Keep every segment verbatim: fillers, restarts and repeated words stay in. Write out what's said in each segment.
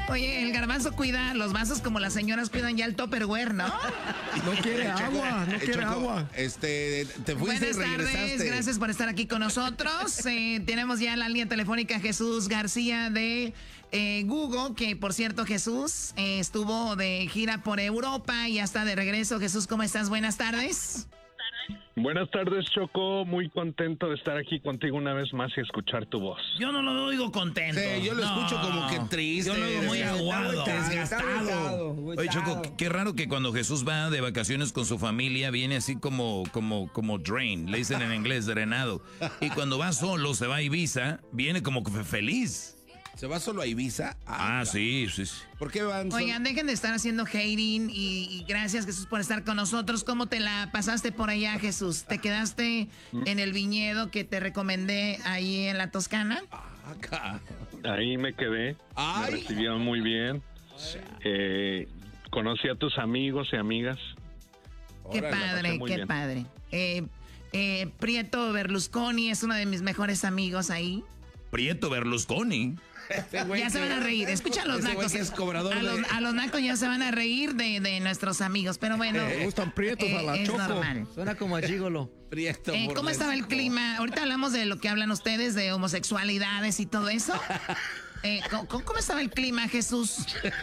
Oye, el garbanzo cuida los vasos como las señoras cuidan ya el Tupperware, ¿no? No quiere agua, no quiere Choco, agua. Este, te fuiste Buenas y regresaste. tardes, gracias por estar aquí con nosotros. Eh, tenemos ya la línea telefónica Jesús García de eh, Google, que por cierto Jesús eh, estuvo de gira por Europa y ya está de regreso. Jesús, ¿cómo estás? Buenas tardes. Buenas tardes, Choco. Muy contento de estar aquí contigo una vez más y escuchar tu voz. Yo no lo oigo contento. Sí, yo lo no. escucho como que triste. Yo lo oigo muy aguado. Desgastado. Oye, Choco, qué raro que cuando Jesús va de vacaciones con su familia viene así como, como, como drain, le dicen en inglés, drenado. Y cuando va solo, se va a Ibiza, viene como que feliz. ¿Se va solo a Ibiza? Ah, sí, sí, sí. ¿Por qué van solo? Oigan, dejen de estar haciendo hating y, y gracias Jesús por estar con nosotros. ¿Cómo te la pasaste por allá, Jesús? ¿Te quedaste en el viñedo que te recomendé ahí en la Toscana? Acá. Ahí me quedé. Ay. Me recibieron muy bien. Eh, conocí a tus amigos y amigas. Qué Órale, la padre, pasé muy qué bien. padre. Eh, eh, Prieto Berlusconi es uno de mis mejores amigos ahí. Prieto Berlusconi. Ya se van a reír. Escucha a los Ese güey nacos. que es cobrador a, de- los, a los nacos ya se van a reír de, de nuestros amigos. Pero bueno, Me gustan prietos eh, a la es Choco. normal. Suena como a gigolo. Prieto Eh, ¿Cómo estaba el clima? Ahorita hablamos de lo que hablan ustedes, de homosexualidades y todo eso. Eh, ¿cómo, ¿Cómo estaba el clima, Jesús?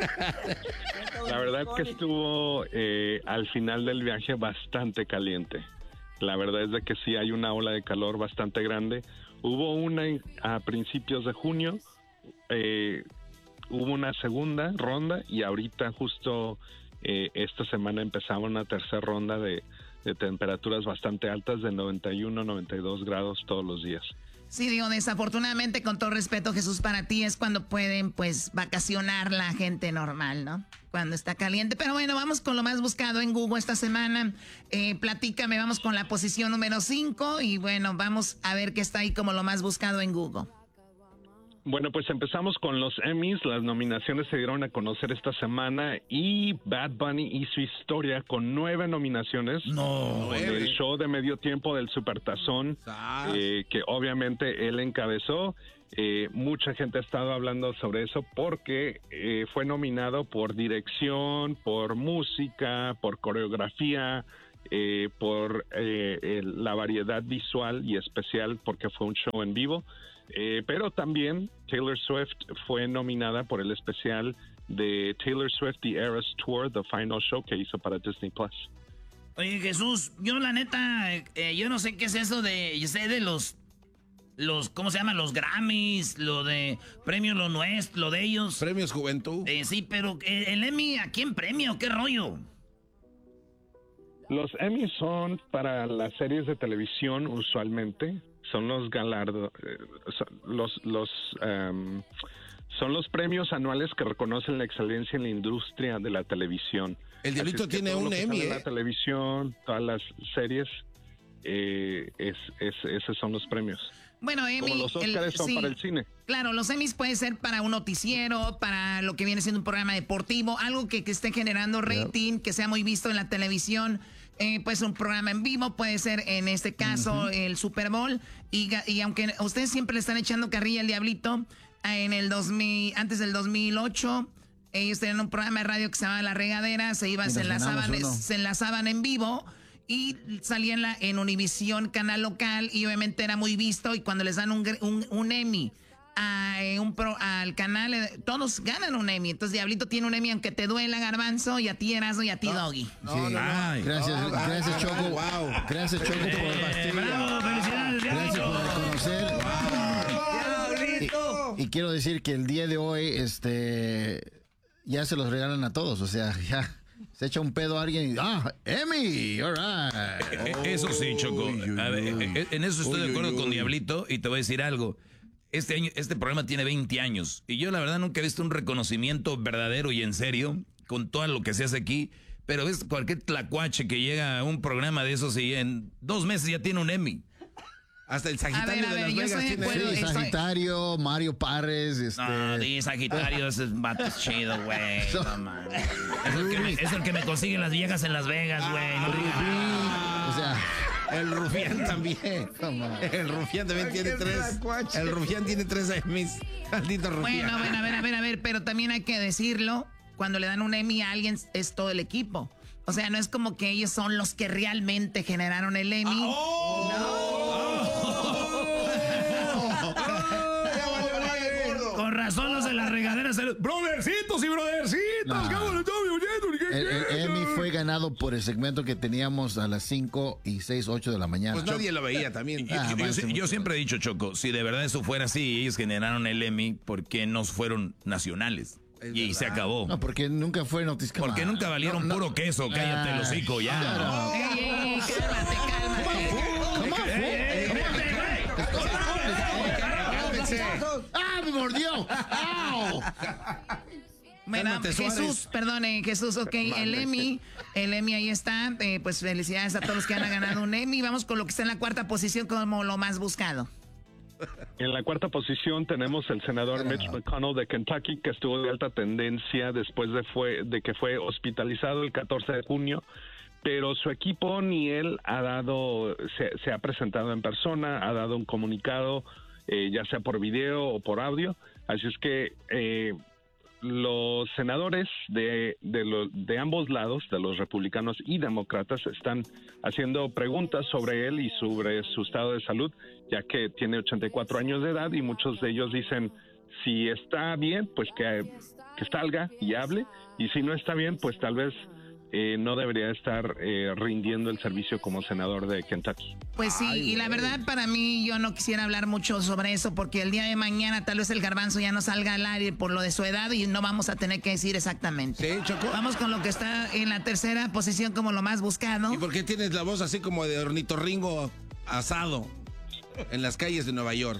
La verdad que estuvo eh, al final del viaje bastante caliente. La verdad es de que sí hay una ola de calor bastante grande. Hubo una en- a principios de junio, eh, hubo una segunda ronda y ahorita justo eh, esta semana empezaba una tercera ronda de, de temperaturas bastante altas de noventa y uno, noventa y dos grados todos los días. Sí, digo, desafortunadamente, con todo respeto, Jesús, para ti es cuando pueden, pues, vacacionar la gente normal, ¿no? Cuando está caliente. Pero bueno, vamos con lo más buscado en Google esta semana. Eh, platícame, vamos con la posición número cinco y bueno, vamos a ver qué está ahí como lo más buscado en Google. Bueno, pues empezamos con los Emmys. Las nominaciones se dieron a conocer esta semana y Bad Bunny hizo historia con nueve nominaciones. No. Con el show de medio tiempo del Supertazón, Ah. eh, que obviamente él encabezó. Eh, mucha gente ha estado hablando sobre eso porque eh, fue nominado por dirección, por música, por coreografía, eh, por eh, el- la variedad visual y especial porque fue un show en vivo. Eh, pero también Taylor Swift fue nominada por el especial de Taylor Swift The Eras Tour, The Final Show que hizo para Disney Plus. Oye, Jesús, yo la neta, eh, yo no sé qué es eso de, yo sé de los, los, ¿cómo se llama? Los Grammys, lo de premio lo nuestro, lo de ellos. Premios Juventud. Eh, sí, pero eh, el Emmy, ¿a quién premio? ¿Qué rollo? Los Emmys son para las series de televisión usualmente, son los galardos, eh, son los, los, em, son los premios anuales que reconocen la excelencia en la industria de la televisión. El Diablito Así es que tiene todo lo un que Emmy, sale en ¿eh? la televisión, todas las series, eh, es, es, esos son los premios. Bueno, Emmy, Como los Óscares son sí. para el cine. Claro, los Emmys puede ser para un noticiero, para lo que viene siendo un programa deportivo, algo que, que esté generando rating, que sea muy visto en la televisión. Eh, puede ser un programa en vivo, puede ser en este caso el Super Bowl. Y, ga- y aunque ustedes siempre le están echando carrilla al Diablito, eh, en el dos mil, antes del dos mil ocho, ellos tenían un programa de radio que se llamaba La Regadera, se iban, Y se nos enlazaban, ganamos uno. se enlazaban en vivo. Y salían la, en Univisión, canal local, y obviamente era muy visto. Y cuando les dan un, gr- un, un Emmy a, eh, un pro- al canal, eh, todos ganan un Emmy. Entonces, Diablito tiene un Emmy, aunque te duela, Garbanzo, y a ti, Erasmo, y a ti, Doggy. Sí, gracias, Ah, gracias ah, Choco. wow. Gracias Choco por Eh, bravo, felicidades, Gracias por reconocer. Y, y quiero decir que el día de hoy, este, ya se los regalan a todos. O sea, ya se echa un pedo a alguien y ah, Emmy, all right. Eh, Eso sí, Choco. A ver, eh, en eso estoy de Uy, acuerdo uy, con uy. Diablito y te voy a decir algo. Este año, este programa tiene veinte años y yo la verdad nunca he visto un reconocimiento verdadero y en serio con todo lo que se hace aquí. Pero ves cualquier tlacuache que llega a un programa de esos y en dos meses ya tiene un Emmy. Hasta el A Sagitario ver, a de ver, Las yo Vegas estoy de tiene... acuerdo. Sí, estoy- Sagitario, Mario Parres, este. No, di Sagitario, ese es vato chido, güey. No, man. Es el, que me, es el que me consigue las viejas en Las Vegas, güey. No, Rubí, o sea, El rufián también. El rufián también tiene tres. El rufián tiene tres Emmys. Maldito rufián. Bueno, bueno, a ver, a ver, a ver, pero también hay que decirlo, cuando le dan un Emmy a alguien es todo el equipo. O sea, no es como que ellos son los que realmente generaron el Emmy. Ah, oh, no. Con razón los de las regaderas. Brodercitos y brodercitos. No. El, el Emmy fue ganado por el segmento que teníamos a las cinco y seis, ocho de la mañana. Pues nadie lo veía también. Ah, yo, yo, yo siempre he dicho, Choco, si de verdad eso fuera así y ellos generaron el Emmy, ¿por qué no fueron nacionales? Es y verdad. Se acabó. No, porque nunca fue noticia. Porque nunca valieron no, puro no. queso. Cállate el hocico ya. No. Ey, ey, ey, cálmate, cálmate. ¡Ah, me mordió! ¡Au! Bueno, Jesús, perdone, Jesús, ok, el Emmy, el Emmy ahí está, eh, pues felicidades a todos los que han ganado un Emmy. Vamos con lo que está en la cuarta posición como lo más buscado. En la cuarta posición tenemos el senador Mitch McConnell de Kentucky, que estuvo de alta tendencia después de, fue, de que fue hospitalizado el catorce de junio, pero su equipo ni él ha dado, se, se ha presentado en persona, ha dado un comunicado, eh, ya sea por video o por audio, así es que... Eh, los senadores de, de, lo, de ambos lados, de los republicanos y demócratas, están haciendo preguntas sobre él y sobre su estado de salud, ya que tiene ochenta y cuatro años de edad y muchos de ellos dicen, si está bien, pues que, que salga y hable, y si no está bien, pues tal vez eh, no debería estar eh, rindiendo el servicio como senador de Kentucky. Pues sí, Ay, y la verdad para mí yo no quisiera hablar mucho sobre eso porque el día de mañana tal vez el garbanzo ya no salga al aire por lo de su edad y no vamos a tener que decir exactamente. Sí, Choco. Vamos con lo que está en la tercera posición como lo más buscado. ¿Y por qué tienes la voz así como de ornitorrinco asado en las calles de Nueva York?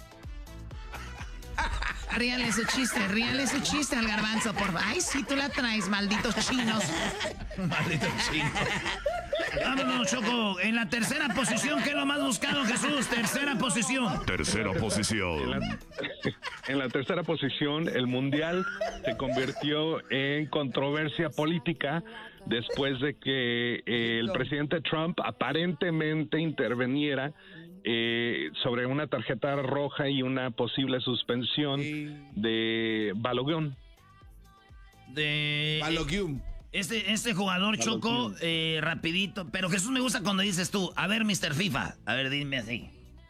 Ríale su chiste, ríale su chiste al garbanzo, por favor. Ay, sí, tú la traes, malditos chinos. Malditos chinos. Vámonos, Choco. En la tercera posición, ¿qué es lo más buscado, Jesús? Tercera posición. Tercera posición. En la, en la tercera posición, el Mundial se convirtió en controversia política después de que eh, el presidente Trump aparentemente interveniera Eh, sobre una tarjeta roja y una posible suspensión sí. de Balogun. De Balogun. Este, este jugador Balogun. Choco, eh, rapidito, pero Jesús me gusta cuando dices tú, a ver, mister FIFA, a ver, dime así.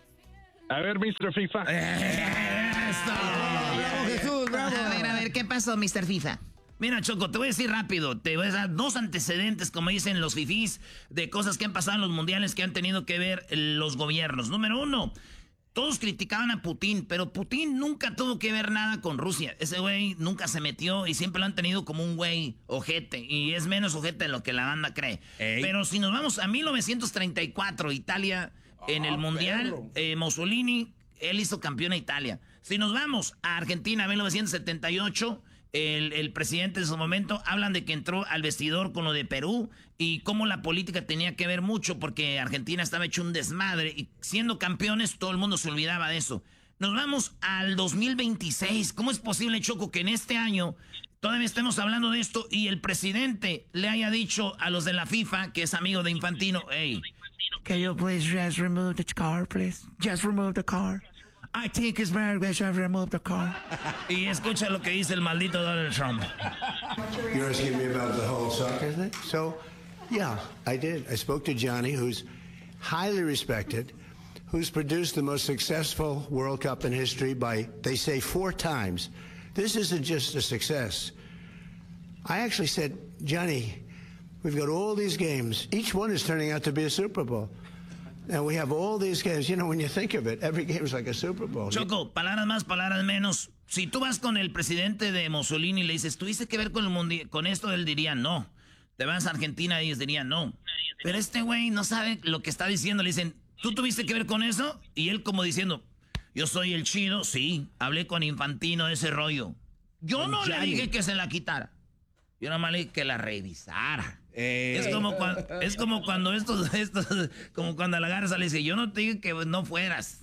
A ver, mister FIFA. Eh, bravo, Jesús, bravo. A ver, a ver, ¿qué pasó, mister FIFA? Mira, Choco, te voy a decir rápido, te voy a dar dos antecedentes, como dicen los fifís, de cosas que han pasado en los mundiales que han tenido que ver los gobiernos. Número uno, todos criticaban a Putin, pero Putin nunca tuvo que ver nada con Rusia. Ese güey nunca se metió y siempre lo han tenido como un güey ojete, y es menos ojete de lo que la banda cree. Ey. Pero si nos vamos a mil novecientos treinta y cuatro, Italia, oh, en el mundial, eh, Mussolini, él hizo campeón a Italia. Si nos vamos a Argentina, mil novecientos setenta y ocho... El, el presidente en su momento, hablan de que entró al vestidor con lo de Perú y cómo la política tenía que ver mucho porque Argentina estaba hecho un desmadre y siendo campeones todo el mundo se olvidaba de eso. Nos vamos al dos mil veintiséis. ¿Cómo es posible, Choco, que en este año todavía estemos hablando de esto y el presidente le haya dicho a los de la FIFA, que es amigo de Infantino, hey, can you please just remove the car, please? Just remove the car. I think it's very good to remove the car. Y escucha lo que dice el maldito Donald Trump. You're asking me about the whole soccer thing? So, yeah, I did. I spoke to Johnny, who's highly respected, who's produced the most successful World Cup in history by, they say, four times. This isn't just a success. I actually said, Johnny, we've got all these games. Each one is turning out to be a Super Bowl. And we have all these games. You know, when you think of it, every game is like a Super Bowl. Choco, palabras más, palabras menos. Si tú vas con el presidente de Mussolini y le dices, ¿tuviste que ver con el mundial, con esto? Él diría no. Te vas a Argentina y ellos dirían no. Pero este güey no sabe lo que está diciendo. Le dicen, ¿tú tuviste que ver con eso? Y él como diciendo, yo soy el chido. Sí, hablé con Infantino de ese rollo. Yo no le dije que se la quitara. Yo nada más le dije que la revisara. Eh, es como cuando, es como cuando estos, estos, como cuando a la garza le dice, yo no te dije que no fueras.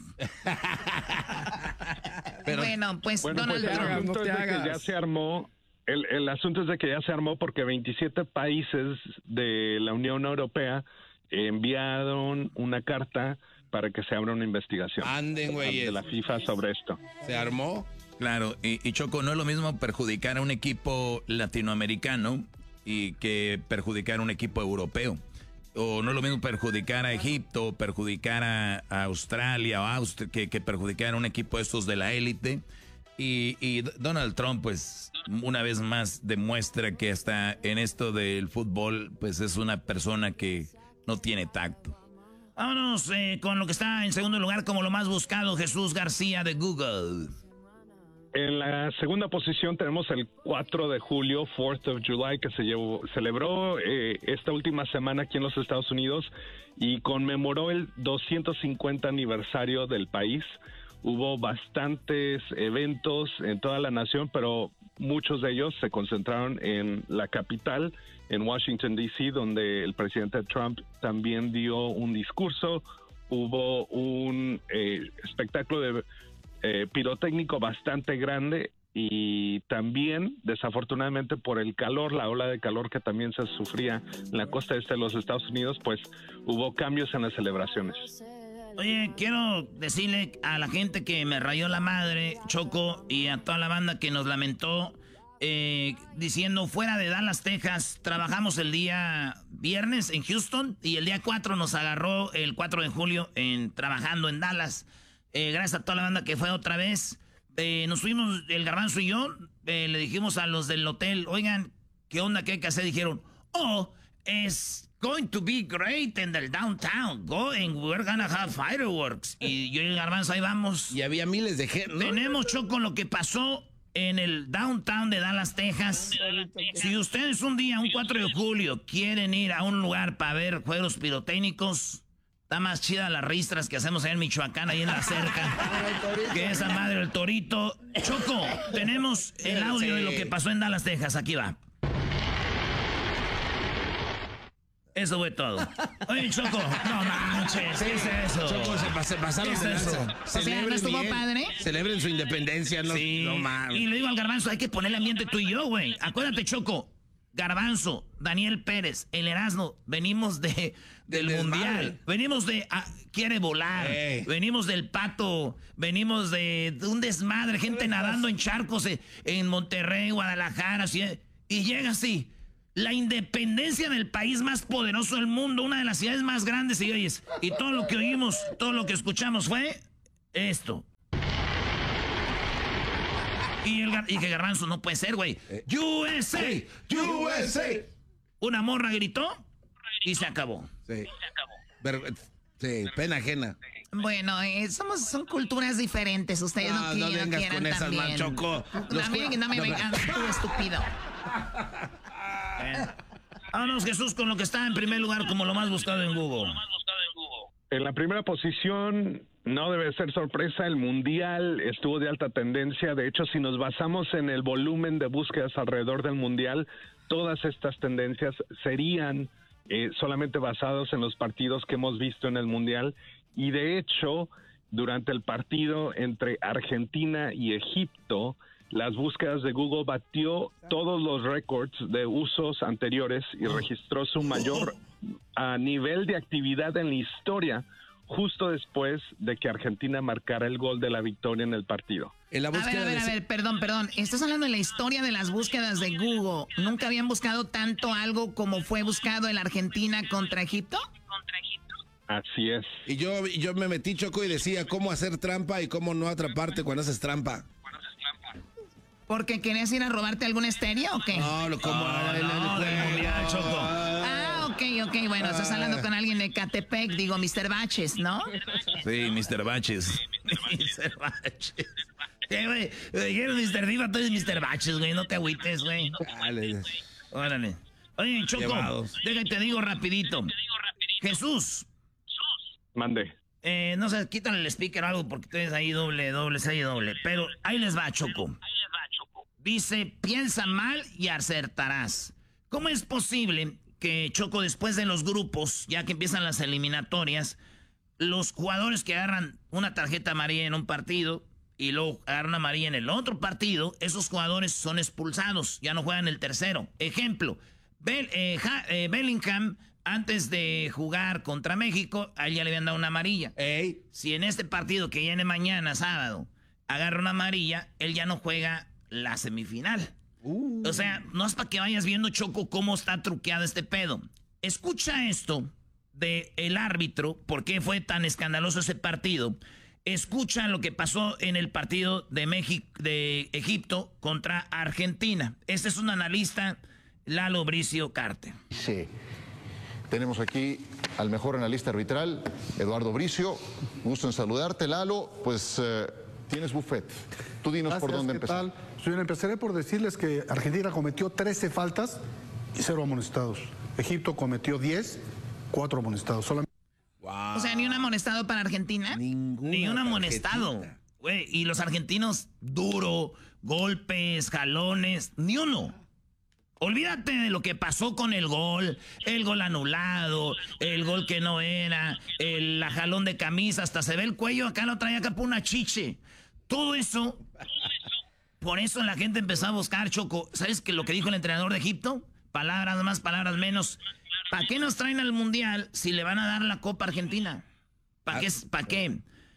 Pero, bueno, pues bueno, Donald pues, Trump. El asunto No te es de hagas. que ya se armó, el, el asunto es de que ya se armó porque veintisiete países de la Unión Europea enviaron una carta para que se abra una investigación Anden, güey, de la FIFA sobre esto. ¿Se armó? Claro, y, y Choco, no es lo mismo perjudicar a un equipo latinoamericano y que perjudicar a un equipo europeo. O no es lo mismo perjudicar a Egipto, perjudicar a, a Australia o Austria, que, que perjudicar a un equipo de estos de la élite. Y, y Donald Trump, pues, una vez más demuestra que hasta en esto del fútbol, pues es una persona que no tiene tacto. Vámonos eh, con lo que está en segundo lugar como lo más buscado, Jesús García de Google. En la segunda posición tenemos el cuatro de julio, fourth of July, que se llevó, celebró eh, esta última semana aquí en los Estados Unidos y conmemoró el doscientos cincuenta aniversario del país. Hubo bastantes eventos en toda la nación, pero muchos de ellos se concentraron en la capital, en Washington, D C, donde el presidente Trump también dio un discurso. Hubo un eh, espectáculo de eh, pirotécnico bastante grande y también, desafortunadamente, por el calor, la ola de calor que también se sufría en la costa este de los Estados Unidos, pues hubo cambios en las celebraciones. Oye, quiero decirle a la gente que me rayó la madre, Choco, y a toda la banda que nos lamentó, eh, diciendo fuera de Dallas, Texas, trabajamos el día viernes en Houston y el día cuatro nos agarró el cuatro de julio en, trabajando en Dallas. Eh, gracias a toda la banda que fue otra vez. Eh, nos fuimos, el Garbanzo y yo, eh, le dijimos a los del hotel, oigan, ¿qué onda? ¿Qué hay que hacer? Dijeron, oh, es... going to be great in the downtown. Go and we're gonna have fireworks. Y yo y el Garbanzo ahí vamos. Y había miles de gente, ¿no? Tenemos, Choco, lo que pasó en el downtown de Dallas, Texas. Si ustedes un día, un cuatro de julio, quieren ir a un lugar para ver juegos pirotécnicos, está más chida las ristras que hacemos ahí en Michoacán, ahí en la cerca, que esa madre del Torito. Choco, tenemos el audio de lo que pasó en Dallas, Texas. Aquí va. Eso fue todo. Oye, Choco, no manches, ¿qué es eso? Choco, se, pas- se pasaron ¿Qué de es eso? lanza. O sea, ¿no Celebren estuvo bien. padre? Celebren su independencia, no, Sí, no mames. y le digo al Garbanzo, hay que ponerle ambiente tú y yo, güey. Acuérdate, Choco, Garbanzo, Daniel Pérez, el Erasmo, venimos de del Del Mundial. desmadre. Venimos de ah, Quiere Volar. Ey. Venimos del Pato. Venimos de, de un desmadre, gente nadando en charcos en, en Monterrey, Guadalajara. Así, y llega así. La independencia del país más poderoso del mundo, una de las ciudades más grandes, y oyes, y todo lo que oímos, todo lo que escuchamos fue esto. Y, el, gar- y que Garbanzo no puede ser, güey. U S A, U S A. Una morra gritó y se acabó. Sí. Ver- sí, pena ajena. Bueno, eh, somos, son culturas diferentes. Ustedes no, Ah, no quieren, vengas quieran con esas, también. man, Choco. Los También, cu- no me no, vengas, tú estúpido. Vámonos, Jesús, con lo que está en primer lugar como lo más buscado en Google. En la primera posición, no debe ser sorpresa, el Mundial estuvo de alta tendencia. De hecho, si nos basamos en el volumen de búsquedas alrededor del Mundial, todas estas tendencias serían eh, solamente basados en los partidos que hemos visto en el Mundial. Y de hecho, durante el partido entre Argentina y Egipto, las búsquedas de Google batió todos los récords de usos anteriores y registró su mayor a nivel de actividad en la historia justo después de que Argentina marcara el gol de la victoria en el partido. En la A ver, búsqueda a ver, de- a ver, perdón, perdón. Estás hablando de la historia de las búsquedas de Google. ¿Nunca habían buscado tanto algo como fue buscado en Argentina contra Egipto? Así es. Y yo, y yo me metí, Choco, y decía cómo hacer trampa y cómo no atraparte cuando haces trampa. ¿Porque querías ir a robarte algún estéreo o qué? No, lo como... No, no, del Mundial, Choco. Ah, ok, ok. Bueno, estás hablando con alguien de Catepec, digo, mister Baches, ¿no? Sí, mister Baches. mister Baches. ¿Qué, güey? Me dijeron mister Diva, tú eres mister Baches, güey. No te agüites, güey. Dale. Órale. Oye, Choco, Llevados. déjate, te digo rapidito. Jesús, Mande. eh, no sé, quítale el speaker o algo porque tienes ahí doble, doble, seis, doble. Pero ahí les va, Choco. Dice, piensa mal y acertarás. ¿Cómo es posible que, Choco, después de los grupos, ya que empiezan las eliminatorias, los jugadores que agarran una tarjeta amarilla en un partido y luego agarran una amarilla en el otro partido, esos jugadores son expulsados, ya no juegan el tercero? Ejemplo, Bell- eh, Ja- eh, Bellingham Antes de jugar contra México, a él ya le habían dado una amarilla. Ey. Si en este partido que viene mañana, sábado, agarra una amarilla, él ya no juega la semifinal. Uh. O sea, no es para que vayas viendo, Choco, cómo está truqueado este pedo. Escucha esto de el árbitro, por qué fue tan escandaloso ese partido. Escucha lo que pasó en el partido de México, de Egipto contra Argentina. Este es un analista, Lalo Bricio Carter. Sí. Tenemos aquí al mejor analista arbitral, Eduardo Bricio. Gusto en saludarte, Lalo. Pues eh, tienes buffet. Tú dinos Gracias, por dónde ¿qué empezar. tal? Soy empezaré por decirles que Argentina cometió trece faltas y cero amonestados. Egipto cometió diez, cuatro amonestados. Solamente... Wow. O sea, ni un amonestado para Argentina. Ninguna ni un amonestado. Güey, y los argentinos, duro, golpes, jalones, ni uno. Olvídate de lo que pasó con el gol, el gol anulado, el gol que no era, el la jalón de camisa, hasta se ve el cuello, acá lo traía acá por una chiche. Todo eso, por eso la gente empezó a buscar, Choco. ¿Sabes qué lo que dijo el entrenador de Egipto? Palabras más, palabras menos. ¿Para qué nos traen al Mundial si le van a dar la Copa Argentina? ¿Para qué? ¿Para qué?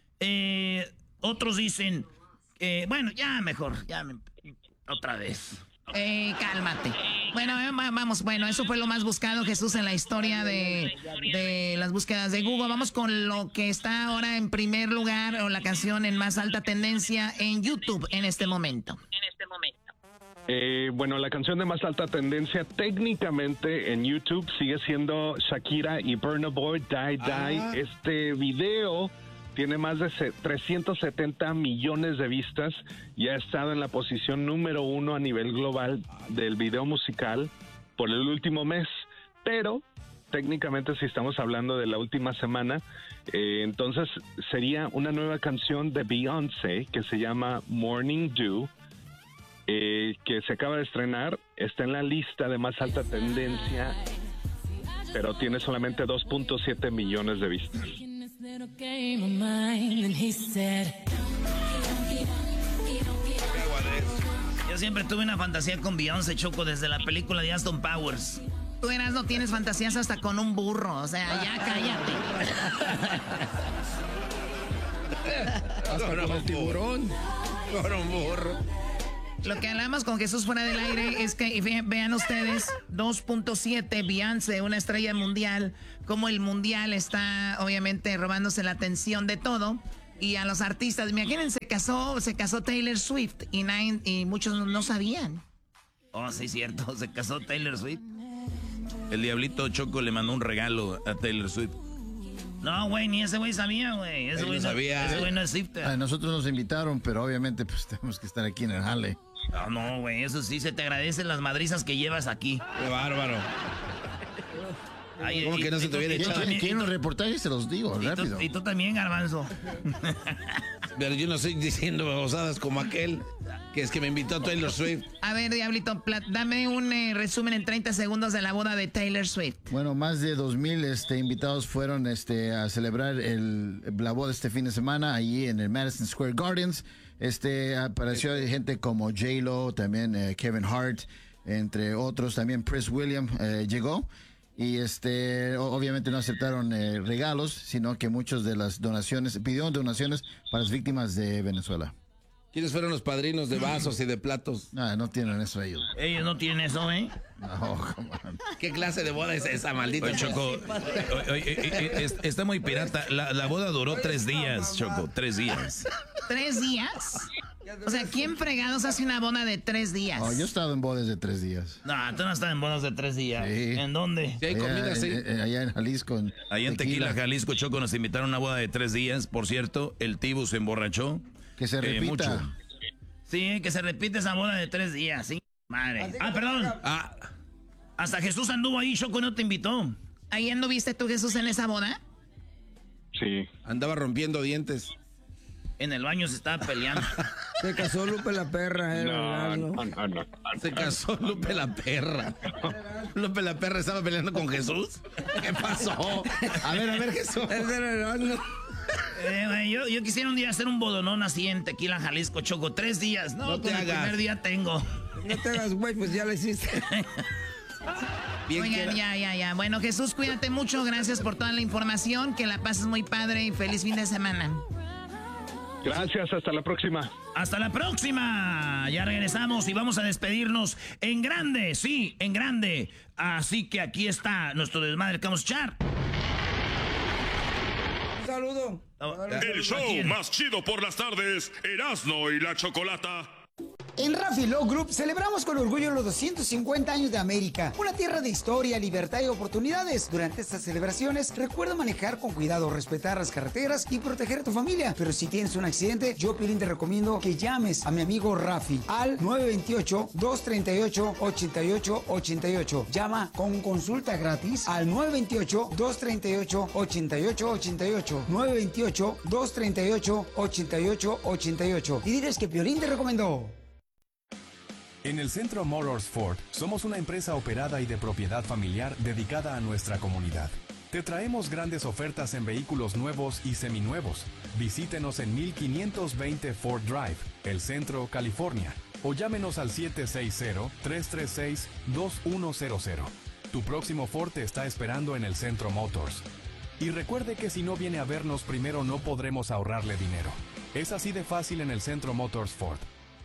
Eh, otros dicen, eh, bueno, ya mejor, ya me, otra vez. Eh, cálmate. Bueno, vamos, bueno, eso fue lo más buscado, Jesús, en la historia de, de las búsquedas de Google. Vamos con lo que está ahora en primer lugar, o la canción en más alta tendencia en YouTube en este momento. En este momento. Eh, bueno, la canción de más alta tendencia técnicamente en YouTube sigue siendo Shakira y Burna Boy, Die Die. Ah. Este video tiene más de trescientos setenta millones de vistas y ha estado en la posición número uno a nivel global del video musical por el último mes. Pero técnicamente, si estamos hablando de la última semana, eh, entonces sería una nueva canción de Beyoncé que se llama Morning Dew, eh, que se acaba de estrenar. Está en la lista de más alta tendencia, pero tiene solamente dos punto siete millones de vistas. Yo siempre tuve una fantasía con Beyoncé, Choco, desde la película de Austin Powers. Tú eras, no tienes fantasías hasta con un burro, o sea, ya cállate. Hasta con el tiburón, con un burro. Lo que hablamos con Jesús fuera del aire es que, vean ustedes, dos punto siete, Beyoncé, una estrella mundial, como el mundial está obviamente robándose la atención de todo. Y a los artistas, imagínense, se casó, se casó Taylor Swift y, nine, y muchos no sabían. Oh, sí, cierto, se casó Taylor Swift. El diablito Choco le mandó un regalo a Taylor Swift. No, güey, ni ese güey sabía, güey. Ese güey no sabía. Ese güey no es Swifter. A nosotros nos invitaron, pero obviamente pues tenemos que estar aquí en el jale. No, no, güey, eso sí, se te agradecen las madrizas que llevas aquí. Qué bárbaro. Ay, ¿cómo que no se te hubiera echado? ¿Quieren los reportajes? Se los digo, y rápido. Tú, y tú también, Garbanzo. Pero yo no estoy diciendo babosadas como aquel que es que me invitó a Taylor Swift. A ver, Diablito, dame un eh, resumen en treinta segundos de la boda de Taylor Swift. Bueno, más de dos mil este, invitados fueron este, a celebrar el, la boda este fin de semana allí en el Madison Square Gardens. Este, apareció gente como J-Lo, también eh, Kevin Hart, entre otros. También Prince William eh, llegó. Y este obviamente no aceptaron eh, regalos, sino que muchos de las donaciones, pidieron donaciones para las víctimas de Venezuela. ¿Quiénes fueron los padrinos de vasos y de platos? No, no tienen eso ellos. Ellos no tienen eso, ¿eh? No, come on. ¿Qué clase de boda es esa, maldita? Oye, Choco, oye, oye, está muy pirata. La, la boda duró tres días, Choco, tres días. ¿Tres días? O sea, ¿quién fregados hace una boda de tres días? Oh, yo he estado en bodas de tres días. No, tú no estás en bodas de tres días. Sí. ¿En dónde? Sí, hay comida, sí. En, en, allá en Jalisco. En allá en Tequila, Tequila, Jalisco, Choco, nos invitaron a una boda de tres días. Por cierto, el Tibu se emborrachó. Que se repita. Eh, mucho. Sí, que se repite esa boda de tres días, sí. Madre. Ah, perdón. Ah, hasta Jesús anduvo ahí, Choco, no te invitó. ¿Ahí anduviste tú, Jesús, en esa boda? Sí. Andaba rompiendo dientes. En el baño se estaba peleando. Se casó Lupe la perra, eh. No, no, no, no. Se casó Lupe la perra. Lupe la perra estaba peleando con Jesús. ¿Qué pasó? A ver, a ver, Jesús. Eh, güey, yo, yo quisiera un día hacer un bodonón así en Tequila, Jalisco, Choco. Tres días. No, no te con hagas. El primer día tengo. No te hagas, güey, pues ya lo hiciste. Bien Oigan, queda. ya, ya, ya. Bueno, Jesús, cuídate mucho. Gracias por toda la información. Que la pases muy padre y feliz fin de semana. Gracias, hasta la próxima. Hasta la próxima. Ya regresamos y vamos a despedirnos en grande, sí, en grande. Así que aquí está nuestro desmadre que vamos a echar. Un saludo. El show más chido por las tardes, Erasmo y la Chocolata. En Raffy Law Group celebramos con orgullo los doscientos cincuenta años de América, una tierra de historia, libertad y oportunidades. Durante estas celebraciones, recuerda manejar con cuidado, respetar las carreteras y proteger a tu familia. Pero si tienes un accidente, yo, Pilín, te recomiendo que llames a mi amigo Raffy al nueve dos ocho, dos tres ocho, ocho ocho ocho ocho. Llama con consulta gratis al nueve dos ocho, dos tres ocho, ocho ocho ocho ocho. nueve dos ocho, dos tres ocho, ocho ocho ocho ocho. Y diles que Piolín te recomendó. En el Centro Motors Ford somos una empresa operada y de propiedad familiar dedicada a nuestra comunidad. Te traemos grandes ofertas en vehículos nuevos y seminuevos. Visítenos en mil quinientos veinte Ford Drive, El Centro, California, o llámenos al siete seis cero, tres tres seis, dos uno cero cero. Tu próximo Ford te está esperando en el Centro Motors. Y recuerde que si no viene a vernos primero no podremos ahorrarle dinero. Es así de fácil en el Centro Motors Ford.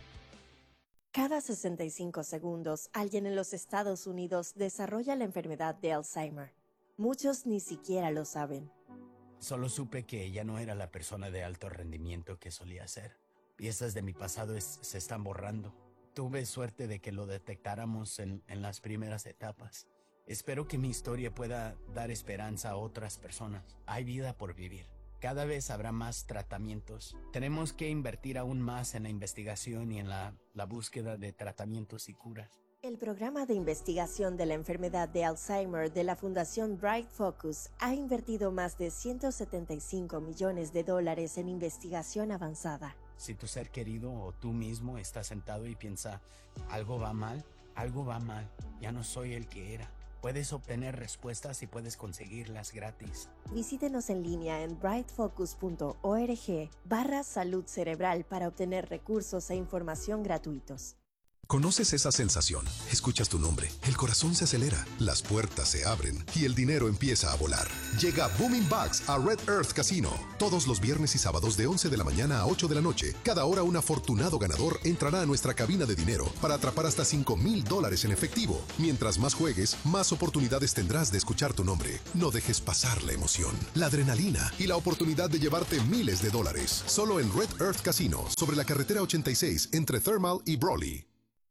Cada sesenta y cinco segundos, alguien en los Estados Unidos desarrolla la enfermedad de Alzheimer. Muchos ni siquiera lo saben. Solo supe que ella no era la persona de alto rendimiento que solía ser. Piezas de mi pasado es, se están borrando. Tuve suerte de que lo detectáramos en, en las primeras etapas. Espero que mi historia pueda dar esperanza a otras personas. Hay vida por vivir. Cada vez habrá más tratamientos. Tenemos que invertir aún más en la investigación y en la, la búsqueda de tratamientos y curas. El programa de investigación de la enfermedad de Alzheimer de la Fundación Bright Focus ha invertido más de ciento setenta y cinco millones de dólares en investigación avanzada. Si tu ser querido o tú mismo estás sentado y piensa, algo va mal, algo va mal, ya no soy el que era. Puedes obtener respuestas y puedes conseguirlas gratis. Visítenos en línea en brightfocus punto org barra salud cerebral para obtener recursos e información gratuitos. ¿Conoces esa sensación? Escuchas tu nombre, el corazón se acelera, las puertas se abren y el dinero empieza a volar. Llega Booming Bucks a Red Earth Casino. Todos los viernes y sábados de once de la mañana a ocho de la noche. Cada hora un afortunado ganador entrará a nuestra cabina de dinero para atrapar hasta cinco mil dólares en efectivo. Mientras más juegues, más oportunidades tendrás de escuchar tu nombre. No dejes pasar la emoción, la adrenalina y la oportunidad de llevarte miles de dólares. Solo en Red Earth Casino, sobre la carretera ochenta y seis entre Thermal y Brawley.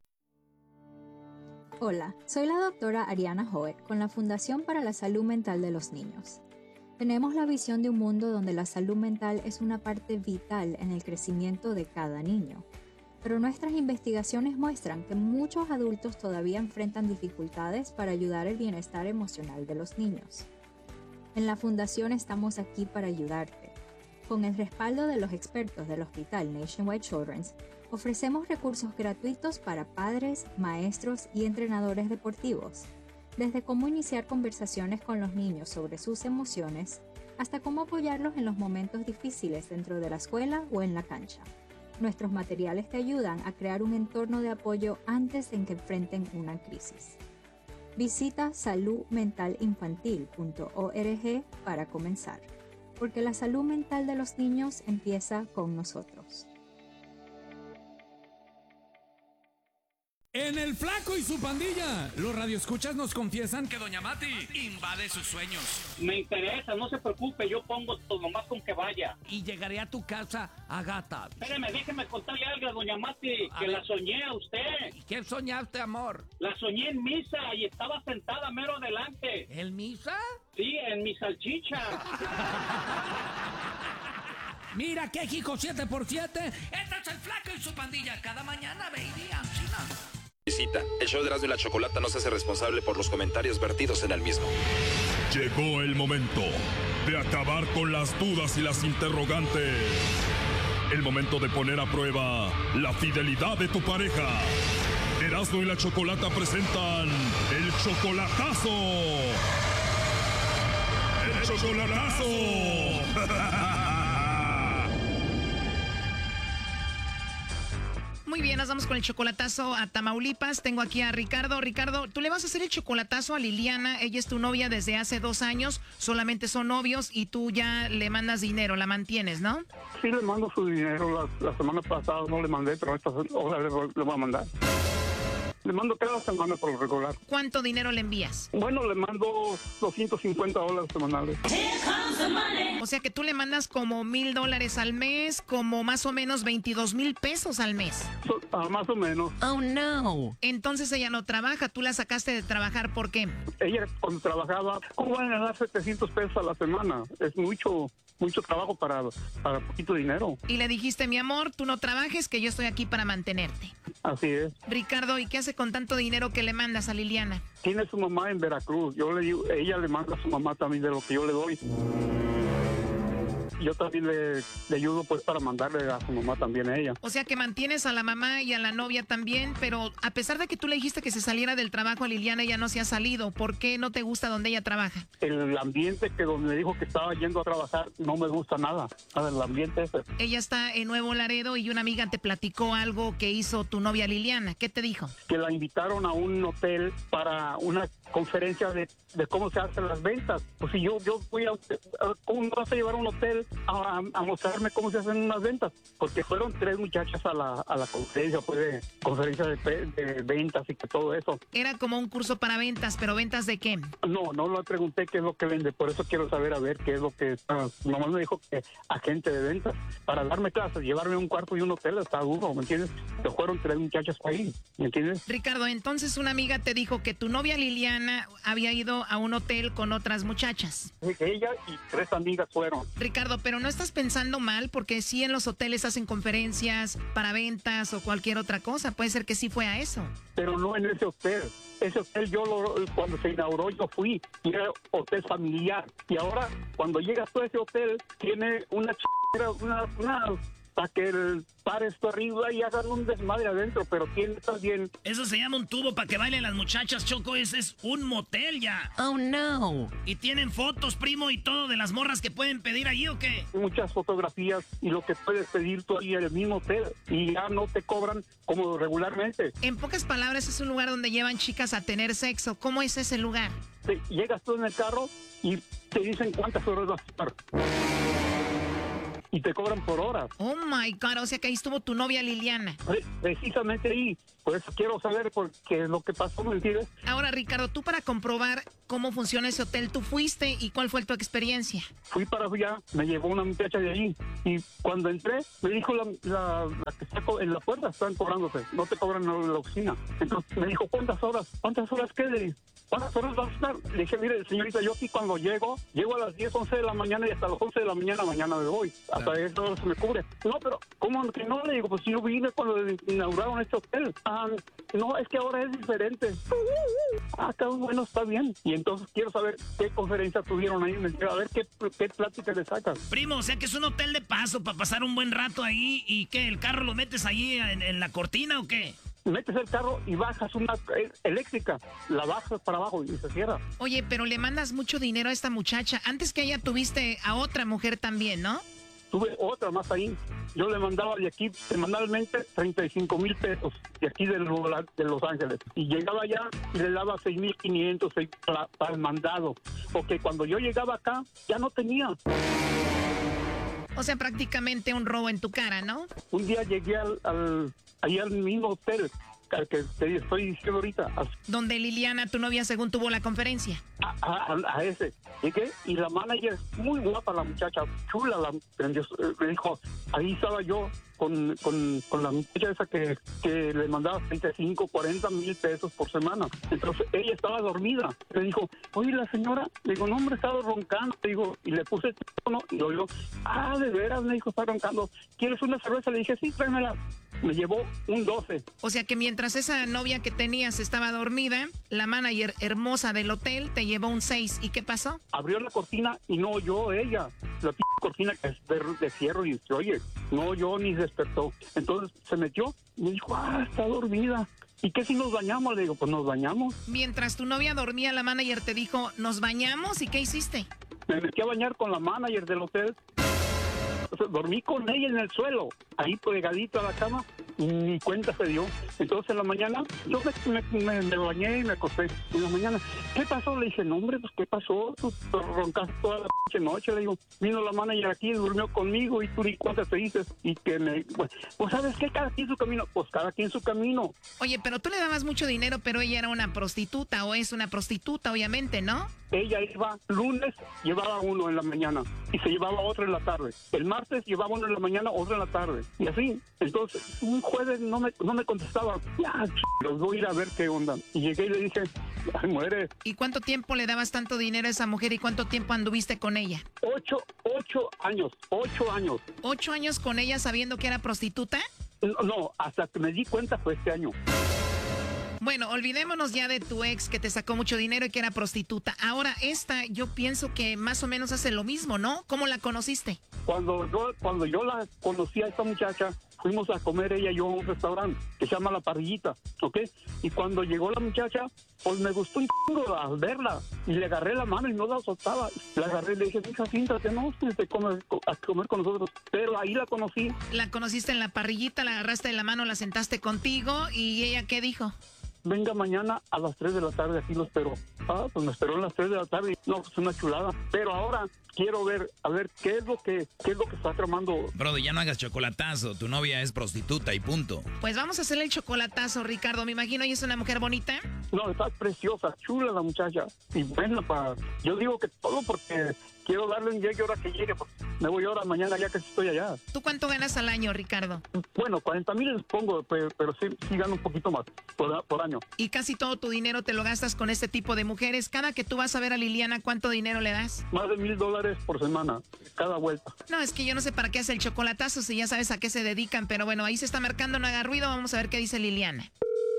Hola, soy la doctora Ariana Hoet con la Fundación para la Salud Mental de los Niños. Tenemos la visión de un mundo donde la salud mental es una parte vital en el crecimiento de cada niño. Pero nuestras investigaciones muestran que muchos adultos todavía enfrentan dificultades para ayudar el bienestar emocional de los niños. En la Fundación estamos aquí para ayudarte. Con el respaldo de los expertos del Hospital Nationwide Children's, ofrecemos recursos gratuitos para padres, maestros y entrenadores deportivos, desde cómo iniciar conversaciones con los niños sobre sus emociones, hasta cómo apoyarlos en los momentos difíciles dentro de la escuela o en la cancha. Nuestros materiales te ayudan a crear un entorno de apoyo antes de que enfrenten una crisis. Visita salud mental infantil punto org para comenzar, porque la salud mental de los niños empieza con nosotros. En El Flaco y su pandilla, los radioescuchas nos confiesan que Doña Mati invade sus sueños. Me interesa, no se preocupe, yo pongo todo nomás con que vaya. Y llegaré a tu casa a gata. Espéreme, déjeme contarle algo a Doña Mati, a que ver. La soñé a usted. ¿Y qué soñaste, amor? La soñé en misa y estaba sentada mero adelante. ¿En misa? Sí, en mi salchicha. Mira qué hijo siete por siete. Este es El Flaco y su pandilla. Cada mañana, baby, China. Visita. El show de Erasmo y la Chocolata no se hace responsable por los comentarios vertidos en el mismo. Llegó el momento de acabar con las dudas y las interrogantes. El momento de poner a prueba la fidelidad de tu pareja. Erasmo y la Chocolata presentan El Chocolatazo. El Chocolatazo. Muy bien, nos vamos con el chocolatazo a Tamaulipas. Tengo aquí a Ricardo. Ricardo, tú le vas a hacer el chocolatazo a Liliana. Ella es tu novia desde hace dos años. Solamente son novios y tú ya le mandas dinero, la mantienes, ¿no? Sí, le mando su dinero. La, la semana pasada no le mandé, pero esta hora le, le voy a mandar. Le mando cada semana por lo regular. ¿Cuánto dinero le envías? Bueno, le mando doscientos cincuenta dólares semanales. O sea que tú le mandas como mil dólares al mes, como más o menos veintidós mil pesos al mes. So, ah, más o menos. Oh, no. Entonces ella no trabaja. ¿Tú la sacaste de trabajar por qué? Ella cuando trabajaba, ¿cómo van a ganar setecientos pesos a la semana? Es mucho, mucho trabajo para, para poquito dinero. Y le dijiste, mi amor, tú no trabajes, que yo estoy aquí para mantenerte. Así es. Ricardo, ¿y qué hace con tanto dinero que le mandas a Liliana? Tiene su mamá en Veracruz. Yo le digo, ella le manda a su mamá también de lo que yo le doy. Yo también le, le ayudo pues para mandarle a su mamá también a ella. O sea que mantienes a la mamá y a la novia también, pero a pesar de que tú le dijiste que se saliera del trabajo a Liliana, ella no se ha salido. ¿Por qué no te gusta donde ella trabaja? El ambiente que donde me dijo que estaba yendo a trabajar no me gusta nada. El ambiente ese. Ella está en Nuevo Laredo y una amiga te platicó algo que hizo tu novia Liliana. ¿Qué te dijo? Que la invitaron a un hotel para una conferencia de, de cómo se hacen las ventas. Pues si yo, yo voy a... ¿Cómo me vas a llevar a un hotel a, a mostrarme cómo se hacen unas ventas? Porque fueron tres muchachas a la, a la conferencia, pues de conferencia de, de ventas y que todo eso. Era como un curso para ventas, pero ¿ventas de qué? No, no le pregunté qué es lo que vende, por eso quiero saber a ver qué es lo que... Uh, nomás me dijo que agente de ventas. Para darme clases, llevarme a un cuarto y un hotel está duro, ¿me entiendes? Que fueron tres muchachas ahí, ¿me entiendes? Ricardo, entonces una amiga te dijo que tu novia Liliana había ido a un hotel con otras muchachas. Ella y tres amigas fueron. Ricardo, pero no estás pensando mal, porque sí en los hoteles hacen conferencias para ventas o cualquier otra cosa. Puede ser que sí fue a eso. Pero no en ese hotel. Ese hotel yo lo, cuando se inauguró yo fui y era hotel familiar. Y ahora cuando llegas tú a ese hotel tiene una ch... una, una para que el pares tú arriba y hagan un desmadre adentro, pero tiene también... Eso se llama un tubo para que bailen las muchachas, Choco. Ese es un motel ya. Oh, no. ¿Y tienen fotos, primo, y todo de las morras que pueden pedir allí o qué? Muchas fotografías y lo que puedes pedir tú ahí en el mismo hotel y ya no te cobran como regularmente. En pocas palabras, es un lugar donde llevan chicas a tener sexo. ¿Cómo es ese lugar? Sí, llegas tú en el carro y te dicen cuántas horas vas a estar. Y te cobran por hora. Oh my God, o sea que ahí estuvo tu novia Liliana. Precisamente ahí, por eso quiero saber por qué es lo que pasó, ¿me entiendes? Ahora, Ricardo, tú para comprobar cómo funciona ese hotel, ¿tú fuiste y cuál fue tu experiencia? Fui para allá, me llevó una muchacha de allí y cuando entré, me dijo la, la, la que está en la puerta, están cobrándote, no te cobran en la oficina. Entonces me dijo, ¿cuántas horas? ¿Cuántas horas qué? Le ¿cuántas horas vas a estar? Le dije, mire, señorita, yo aquí cuando llego, llego a las diez, once de la mañana y hasta las once de la mañana, mañana me voy. Hasta claro. Eso se me cubre. No, pero, ¿cómo que no? Le digo, pues si yo vine cuando inauguraron este hotel. Ah, no, es que ahora es diferente. Ah, está bueno, está bien. Y entonces quiero saber qué conferencia tuvieron ahí. A ver qué, qué plática le sacas. Primo, o sea que es un hotel de paso para pasar un buen rato ahí. ¿Y qué? ¿El carro lo metes ahí en, en la cortina o qué? Metes el carro y bajas una eléctrica, la bajas para abajo y se cierra. Oye, pero le mandas mucho dinero a esta muchacha. Antes que ella tuviste a otra mujer también, ¿no? Tuve otra más ahí. Yo le mandaba de aquí semanalmente treinta y cinco mil pesos, de aquí de Los, de Los Ángeles. Y llegaba allá y le daba seis mil quinientos para, para el mandado. Porque cuando yo llegaba acá, ya no tenía. O sea, prácticamente un robo en tu cara, ¿no? Un día llegué al, al, ahí al mismo hotel al que te estoy diciendo ahorita. Donde Liliana, tu novia, según tuvo la conferencia. A, a, a ese. Llegué y la manager, muy guapa la muchacha, chula, la, me dijo, ahí estaba yo con, con, con la muchacha esa que, que le mandaba treinta y cinco, cuarenta mil pesos por semana. Entonces ella estaba dormida. Me dijo, oye, la señora, le digo, no, hombre, estaba roncando. Le digo, y le puse el teléfono y lo digo, ah, de veras, me dijo, está roncando. ¿Quieres una cerveza? Le dije, sí, tráemela. Me llevó un doce. O sea que mientras esa novia que tenías estaba dormida, la manager hermosa del hotel te llevó un seis. ¿Y qué pasó? Abrió la cortina y no oyó ella. La p cortina que es de, de fierro y dice, oye, no oyó ni despertó. Entonces se metió y me dijo, ah, está dormida. ¿Y qué si nos bañamos? Le digo, pues nos bañamos. Mientras tu novia dormía, la manager te dijo, ¿nos bañamos? ¿Y qué hiciste? Me metí a bañar con la manager del hotel. O sea, dormí con ella en el suelo, ahí pegadito a la cama, ni cuenta se dio. Entonces en la mañana yo me, me, me, me bañé y me acosté. En la mañana, ¿qué pasó? Le dije, no hombre, pues ¿qué pasó? Tú roncaste toda la pinche noche. Le digo, vino la manager aquí, durmió conmigo y tú ni cuenta te dices. Y que me, pues, pues ¿sabes qué? Cada quien su camino. Pues cada quien su camino. Oye, pero tú le dabas mucho dinero, pero ella era una prostituta o es una prostituta, obviamente, ¿no? Ella iba lunes, llevaba uno en la mañana y se llevaba otro en la tarde. El martes llevaba uno en la mañana, otro en la tarde. Y así. Entonces, un jueves no me, no me contestaba. Ya, los voy a ir a ver qué onda. Y llegué y le dije, ay, muere. ¿Y cuánto tiempo le dabas tanto dinero a esa mujer y cuánto tiempo anduviste con ella? Ocho, ocho años, ocho años. ¿Ocho años con ella sabiendo que era prostituta? No, no, hasta que me di cuenta fue este año. Bueno, olvidémonos ya de tu ex que te sacó mucho dinero y que era prostituta. Ahora esta, yo pienso que más o menos hace lo mismo, ¿no? ¿Cómo la conociste? Cuando yo, cuando yo la conocí a esta muchacha, fuimos a comer ella y yo a un restaurante que se llama La Parrillita, ¿ok? Y cuando llegó la muchacha, pues me gustó un chingo al verla. Y le agarré la mano y no la soltaba. La agarré y le dije, hija, siéntate, no, te comer, a comer con nosotros. Pero ahí la conocí. La conociste en La Parrillita, la agarraste de la mano, la sentaste contigo y ella, ¿qué dijo? Venga mañana a las tres de la tarde, aquí lo espero. Ah, pues me esperó a las tres de la tarde. No, pues una chulada. Pero ahora quiero ver, a ver, qué es lo que, qué es lo que está tramando. Brody, ya no hagas chocolatazo. Tu novia es prostituta y punto. Pues vamos a hacerle el chocolatazo, Ricardo. Me imagino, ¿y es una mujer bonita? No, está preciosa, chula la muchacha. Y bueno, para, yo digo que todo porque quiero darle un llegue ahora que llegue. Porque me voy ahora, mañana ya que estoy allá. ¿Tú cuánto ganas al año, Ricardo? Bueno, cuarenta mil les pongo, pero, pero sí, sí gano un poquito más por, por año. Y casi todo tu dinero te lo gastas con este tipo de mujeres. Cada que tú vas a ver a Liliana, ¿cuánto dinero le das? Más de mil dólares por semana, cada vuelta. No, es que yo no sé para qué hace el chocolatazo, si ya sabes a qué se dedican, pero bueno, ahí se está marcando, no haga ruido, vamos a ver qué dice Liliana.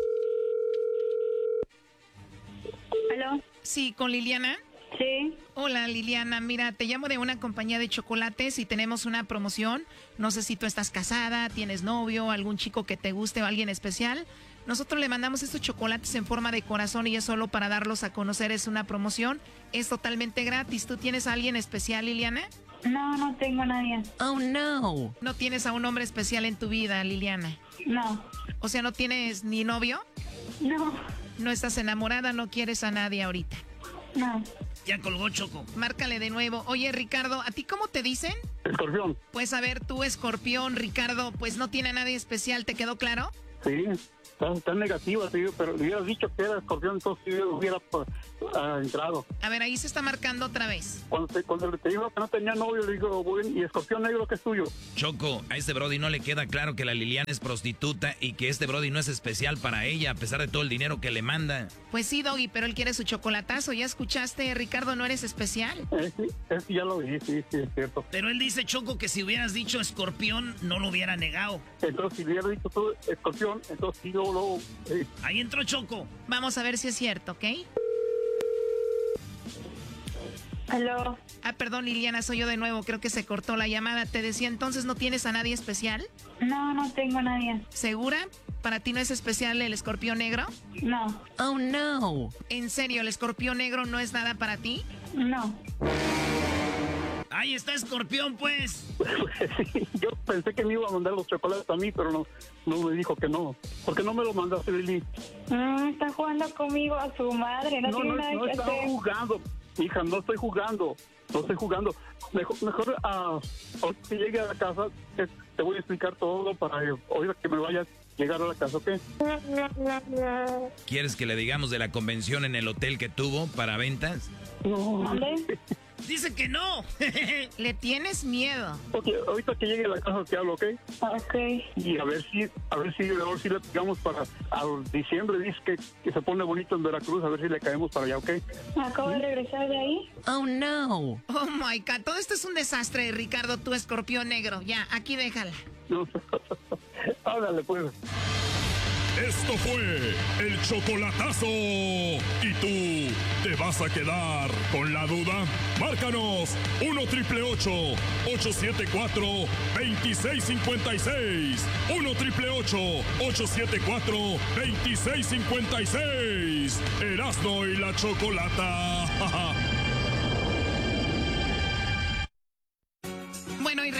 ¿Aló? Sí, ¿con Liliana? Sí. Hola Liliana, mira, te llamo de una compañía de chocolates y tenemos una promoción. No sé si tú estás casada, tienes novio, algún chico que te guste o alguien especial. Nosotros le mandamos estos chocolates en forma de corazón y es solo para darlos a conocer, es una promoción. Es totalmente gratis. ¿Tú tienes a alguien especial, Liliana? No, no tengo a nadie. Oh, no. ¿No tienes a un hombre especial en tu vida, Liliana? No. O sea, ¿no tienes ni novio? No. ¿No estás enamorada? ¿No quieres a nadie ahorita? No. Ya colgó, Choco. Márcale de nuevo. Oye, Ricardo, ¿a ti cómo te dicen? Escorpión. Pues a ver, tú, Escorpión, Ricardo, pues no tiene a nadie especial, ¿te quedó claro? Sí, tan, tan negativa, sí, pero le hubieras dicho que era Escorpión, entonces sí hubiera uh, entrado. A ver, ahí se está marcando otra vez. Cuando te, cuando te dijo que no tenía novio, le digo, bueno, ¿y Escorpión negro qué es tuyo? Choco, a este Brody no le queda claro que la Liliana es prostituta y que este Brody no es especial para ella, a pesar de todo el dinero que le manda. Pues sí, Doggy, pero él quiere su chocolatazo. ¿Ya escuchaste, Ricardo, no eres especial? Eh, sí, es, ya lo vi, sí, sí, es cierto. Pero él dice, Choco, que si hubieras dicho Escorpión, no lo hubiera negado. Entonces, si hubiera dicho tú Escorpión, entonces sí, luego, luego... Eh. Ahí entró Choco. Vamos a ver si es cierto, ¿ok? Aló. Ah, perdón, Liliana, soy yo de nuevo. Creo que se cortó la llamada. Te decía, entonces, ¿no tienes a nadie especial? No, no tengo a nadie. ¿Segura? ¿Para ti no es especial el escorpión negro? No. Oh, no. ¿En serio, el escorpión negro no es nada para ti? No. Ahí está Escorpión, pues. Yo pensé que me iba a mandar los chocolates a mí, pero no, no me dijo que no. ¿Por qué no me lo mandaste, Lili? Mm, está jugando conmigo a su madre, no, No, tiene no, nada no que estaba hacer. jugando. Hija, no estoy jugando. No estoy jugando. Mejor, mejor uh, ahorita que llegue a la casa, te, te voy a explicar todo para que ahorita que me vaya a llegar a la casa, ¿ok? ¿Quieres que le digamos de la convención en el hotel que tuvo para ventas? No. ¿Dónde? Dice que no. Le tienes miedo. Ok, ahorita que llegue a la casa te hablo, ¿ok? Ok. Y a ver si, a ver si, a ver si le pegamos para al diciembre, dice que, que se pone bonito en Veracruz, a ver si le caemos para allá, ¿ok? Acabo de regresar de ahí. Oh, no. Oh, my God. Todo esto es un desastre, Ricardo, tu escorpión negro. Ya, aquí déjala. No. Háblale, pues. Esto fue el chocolatazo. ¿Y tú te vas a quedar con la duda? Márcanos uno triple ocho, ocho siete cuatro, dos seis cinco seis. uno triple ocho, ocho siete cuatro, dos seis cinco seis. Erasmo y la Chocolata. Bueno, y recuerda que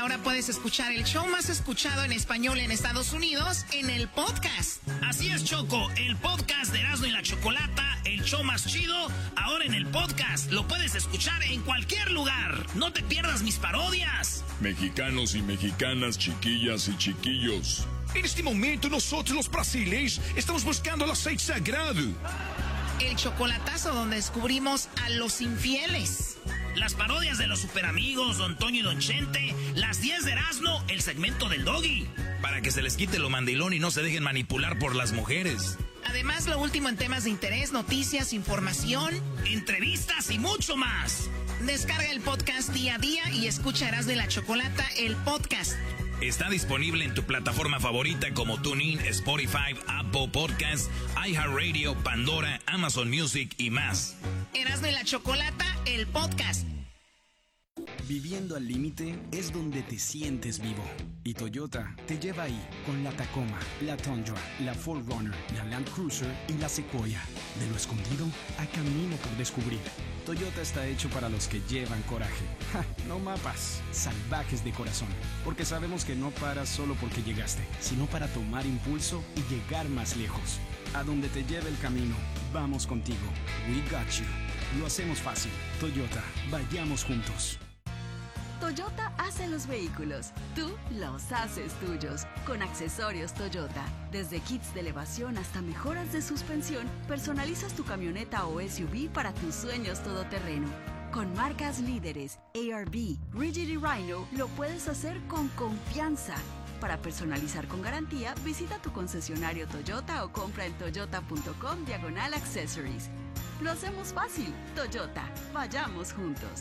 ahora puedes escuchar el show más escuchado en español en Estados Unidos en el podcast. Así es, Choco, el podcast de Erasmo y la Chocolata, el show más chido, ahora en el podcast. Lo puedes escuchar en cualquier lugar. No te pierdas mis parodias. Mexicanos y mexicanas, chiquillas y chiquillos. En este momento nosotros los brasileños estamos buscando el aceite sagrado. El chocolatazo donde descubrimos a los infieles. Las parodias de los superamigos, Don Toño y Don Chente, las diez de Erasmo, el segmento del Doggy. Para que se les quite lo mandilón y no se dejen manipular por las mujeres. Además, lo último en temas de interés, noticias, información, entrevistas y mucho más. Descarga el podcast día a día y escucha Erasmo y la Chocolata, el podcast. Está disponible en tu plataforma favorita como TuneIn, Spotify, Apple Podcasts, iHeartRadio, Pandora, Amazon Music y más. Erasmo y la Chocolata, el podcast. Viviendo al límite es donde te sientes vivo. Y Toyota te lleva ahí con la Tacoma, la Tundra, la cuatro runner, la Land Cruiser y la Sequoia. De lo escondido a camino por descubrir. Toyota está hecho para los que llevan coraje. Ja, no mapas, salvajes de corazón. Porque sabemos que no paras solo porque llegaste, sino para tomar impulso y llegar más lejos. A donde te lleve el camino, vamos contigo. We got you. Lo hacemos fácil. Toyota, vayamos juntos. Toyota hace los vehículos, tú los haces tuyos. Con accesorios Toyota, desde kits de elevación hasta mejoras de suspensión, personalizas tu camioneta o S U V para tus sueños todoterreno. Con marcas líderes, A R B, Rigid y Rhino, lo puedes hacer con confianza. Para personalizar con garantía, visita tu concesionario Toyota o compra en toyota.com diagonal accessories. Lo hacemos fácil. Toyota, vayamos juntos.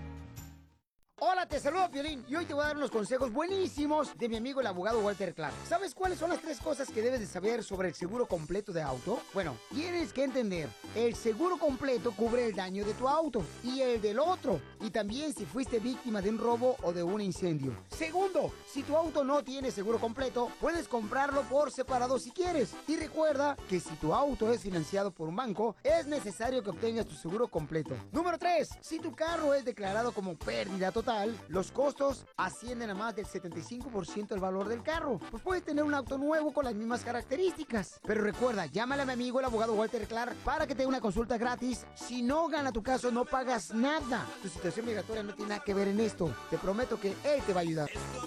Hola, te saludo Piolín y hoy te voy a dar unos consejos buenísimos de mi amigo el abogado Walter Clark. ¿Sabes cuáles son las tres cosas que debes de saber sobre el seguro completo de auto? Bueno, tienes que entender, el seguro completo cubre el daño de tu auto y el del otro, y también si fuiste víctima de un robo o de un incendio. Segundo, si tu auto no tiene seguro completo, puedes comprarlo por separado si quieres. Y recuerda que si tu auto es financiado por un banco, es necesario que obtengas tu seguro completo. Número tres, si tu carro es declarado como pérdida total, los costos ascienden a más del setenta y cinco por ciento del valor del carro. Pues puedes tener un auto nuevo con las mismas características. Pero recuerda, llámale a mi amigo el abogado Walter Clark para que te dé una consulta gratis. Si no gana tu caso, no pagas nada. Tu situación migratoria no tiene nada que ver en esto. Te prometo que él te va a ayudar.